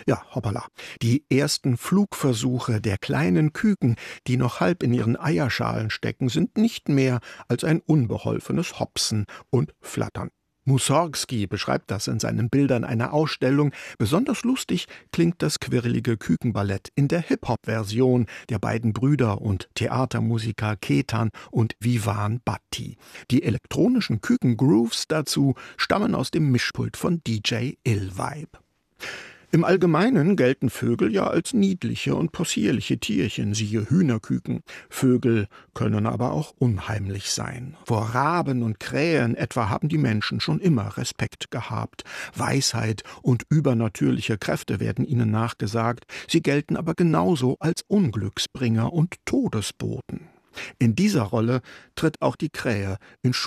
Ja, hoppala. Die ersten Flugversuche der kleinen Küken, die noch halb in ihren Eierschalen stecken, sind nicht mehr als ein unbeholfenes Hopsen und Flattern. Mussorgsky beschreibt das in seinen Bildern einer Ausstellung. Besonders lustig klingt das quirlige Kükenballett in der Hip-Hop-Version der beiden Brüder und Theatermusiker Ketan und Vivan Bhatti. Die elektronischen Küken-Grooves dazu stammen aus dem Mischpult von DJ Illvibe. Im Allgemeinen gelten Vögel ja als niedliche und possierliche Tierchen, siehe Hühnerküken. Vögel können aber auch unheimlich sein. Vor Raben und Krähen etwa haben die Menschen schon immer Respekt gehabt. Weisheit und übernatürliche Kräfte werden ihnen nachgesagt. Sie gelten aber genauso als Unglücksbringer und Todesboten. In dieser Rolle tritt auch die Krähe in